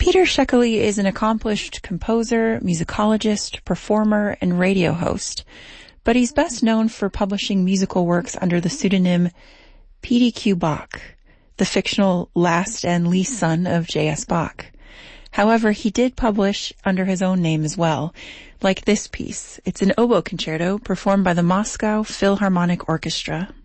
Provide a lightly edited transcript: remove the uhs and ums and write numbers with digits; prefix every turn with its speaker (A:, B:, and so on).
A: Peter Szekely is an accomplished composer, musicologist, performer, and radio host, but he's best known for publishing musical works under the pseudonym P.D.Q. Bach, the fictional last and least son of J.S. Bach. However, he did publish under his own name as well, like this piece. It's an oboe concerto performed by the Moscow Philharmonic Orchestra.